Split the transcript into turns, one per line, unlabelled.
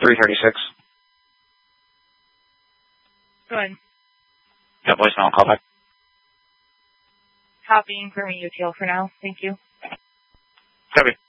336.
Go ahead.
Yeah, voicemail, call back.
Copying from a UTL for now. Thank you.
Copy.